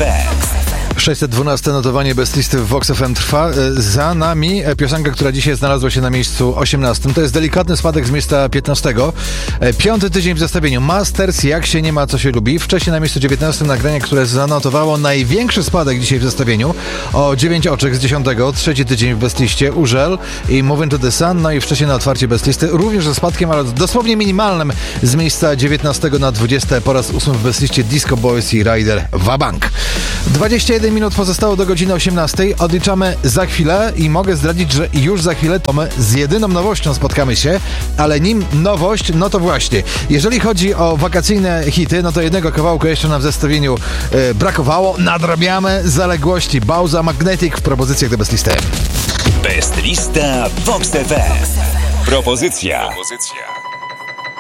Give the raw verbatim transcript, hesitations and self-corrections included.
M. sześćset dwanaście notowanie Best Listy w Vox F M trwa. Za nami piosenka, która dzisiaj znalazła się na miejscu osiemnastym. To jest delikatny spadek z miejsca piętnastego. Piąty tydzień w zestawieniu. Masters, jak się nie ma, co się lubi. Wcześniej na miejscu dziewiętnastym nagranie, które zanotowało największy spadek dzisiaj w zestawieniu. O dziewięć oczek z dziesiątego. Trzeci tydzień w Best Liście. Urzel i Moving to the Sun. No i wcześniej na otwarcie Best Listy. Również ze spadkiem, ale dosłownie minimalnym z miejsca dziewiętnastego na dwudziesty. Po raz ósmy w Best Liście Disco Boys i Rider Wabank. dwadzieścia jeden minut pozostało do godziny osiemnastej. Odliczamy za chwilę i mogę zdradzić, że już za chwilę to my z jedyną nowością spotkamy się, ale nim nowość, no to właśnie, jeżeli chodzi o wakacyjne hity, no to jednego kawałka jeszcze nam w zestawieniu e, brakowało. Nadrabiamy zaległości. Bauza Magnetic w propozycjach do Best Listy. Best Lista Vox F M. Propozycja. Propozycja.